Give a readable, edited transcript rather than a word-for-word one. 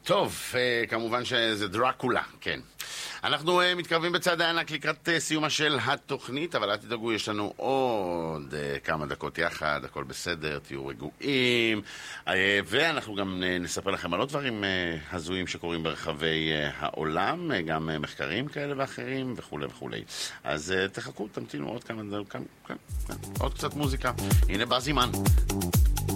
טוב, כמובן שזה דרקולה, כן. אנחנו מתקרבים בצד הענק לקראת סיומה של התוכנית, אבל אל תדאגו, יש לנו עוד כמה דקות יחד, הכל בסדר, תהיו רגועים, ואנחנו גם נספר לכם על עוד דברים הזויים שקורים ברחבי העולם, גם מחקרים כאלה ואחרים וכו' וכו'. אז תחכו, תמתינו עוד כמה דקות, עוד קצת מוזיקה. הנה בא זימן.